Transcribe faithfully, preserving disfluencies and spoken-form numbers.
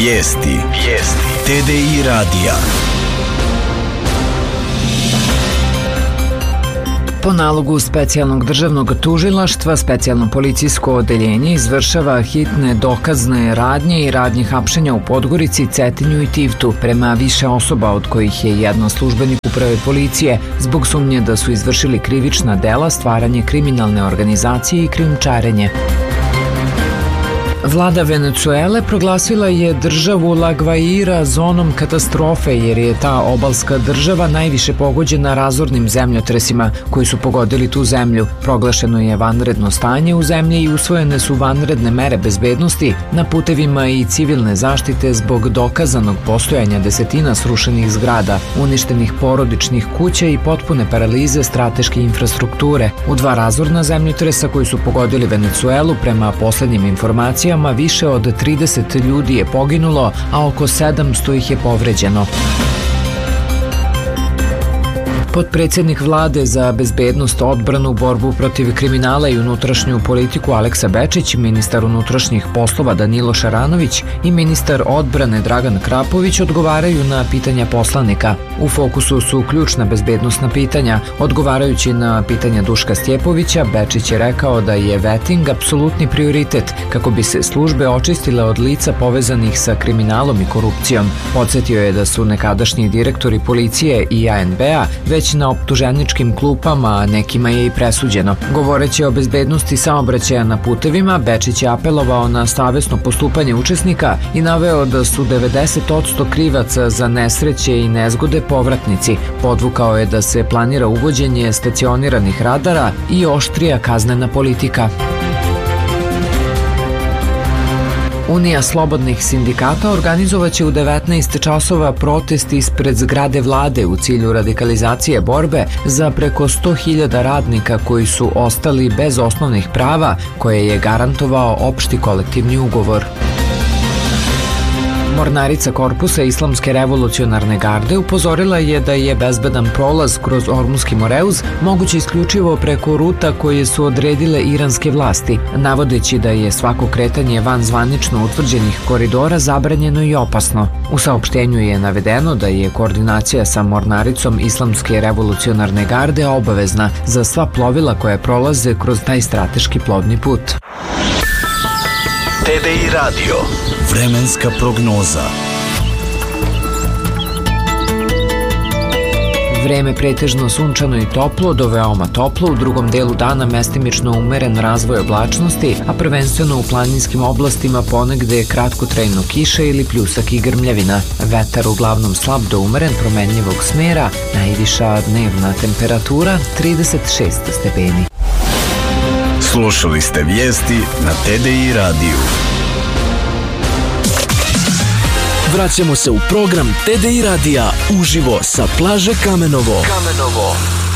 Vijesti. Vijesti. T D I radija. Po nalogu specijalnog državnog tužilaštva, specijalno policijsko odeljenje izvršava hitne dokazne radnje i radnje hapšenja u Podgorici, Cetinju i Tivtu prema više osoba, od kojih je jedna službenik uprave policije, zbog sumnje da su izvršili krivična dela, stvaranje kriminalne organizacije i krijumčarenje. Vlada Venecuele proglasila je državu La Gvaira zonom katastrofe jer je ta obalska država najviše pogođena razornim zemljotresima koji su pogodili tu zemlju. Proglašeno je vanredno stanje u zemlji i usvojene su vanredne mere bezbednosti na putevima i civilne zaštite zbog dokazanog postojanja desetina srušenih zgrada, uništenih porodičnih kuća i potpune paralize strateške infrastrukture. U dva razorna zemljotresa koji su pogodili Venecuelu, prema poslednjim informacijama, više od trideset ljudi je poginulo, a oko sedamsto ih je povređeno. Potpredsjednik vlade za bezbednost, odbranu, borbu protiv kriminala i unutrašnju politiku Aleksa Bečić, ministar unutrašnjih poslova Danilo Šaranović i ministar odbrane Dragan Krapović odgovaraju na pitanja poslanika. U fokusu su ključna bezbednosna pitanja. Odgovarajući na pitanja Duška Stjepovića, Bečić je rekao da je veting apsolutni prioritet kako bi se službe očistile od lica povezanih sa kriminalom i korupcijom. Podsjetio je da su nekadašnji direktori policije i A N B-a već na optuženičkim klupama, a nekima je i presuđeno. Govoreći o bezbednosti saobraćaja na putevima, Bečić je apelovao na savesno postupanje učesnika i naveo da su devedeset posto krivaca za nesreće i nezgode povratnici. Podvukao je da se planira uvođenje stacioniranih radara i oštrija kaznena politika. Unija slobodnih sindikata organizovaće u devetnaest časova protest ispred zgrade vlade u cilju radikalizacije borbe za preko sto hiljada radnika koji su ostali bez osnovnih prava koje je garantovao opšti kolektivni ugovor. Mornarica korpusa Islamske revolucionarne garde upozorila je da je bezbedan prolaz kroz Ormuski Moreuz moguće isključivo preko ruta koje su odredile iranske vlasti, navodeći da je svako kretanje van zvanično utvrđenih koridora zabranjeno i opasno. U saopštenju je navedeno da je koordinacija sa Mornaricom Islamske revolucionarne garde obavezna za sva plovila koja prolaze kroz taj strateški plovni put. T D I radio. Vremenska prognoza. Vreme pretežno sunčano i toplo do veoma toplo, u drugom delu dana mestimično umeren razvoj oblačnosti, a prvenstveno u planinskim oblastima ponegde kratkotrajno kiše ili pljusak i grmljavina. Vetar uglavnom slab do umeren promenljivog smera, najviša dnevna temperatura trideset šest stepeni. Slušali ste vijesti na T D I radiju. Vraćamo se u program T D I radija uživo sa plaže Kamenovo. Kamenovo.